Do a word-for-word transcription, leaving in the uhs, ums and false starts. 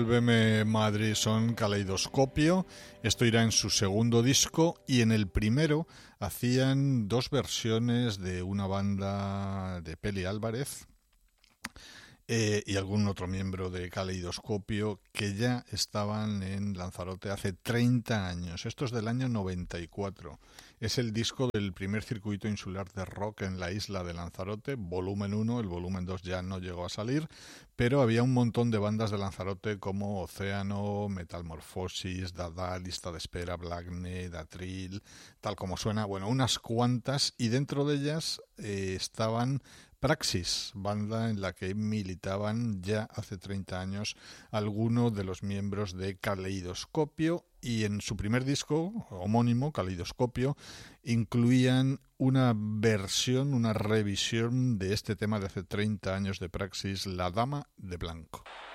Vuélveme Madrid son Caleidoscopio. Esto irá en su segundo disco, y en el primero hacían dos versiones de una banda de Peli Álvarez eh, y algún otro miembro de Caleidoscopio que ya estaban en Lanzarote hace treinta años. Esto es del año noventa y cuatro. Es el disco del primer circuito insular de rock en la isla de Lanzarote, volumen uno, el volumen dos ya no llegó a salir, pero había un montón de bandas de Lanzarote como Océano, Metamorfosis, Dada, Lista de Espera, Blacknet, Atril, tal como suena, bueno, unas cuantas, y dentro de ellas eh, estaban Praxis, banda en la que militaban ya hace treinta años algunos de los miembros de Caleidoscopio, y en su primer disco homónimo, Caleidoscopio, incluían una versión, una revisión de este tema de hace treinta años de Praxis, La Dama de Blanco.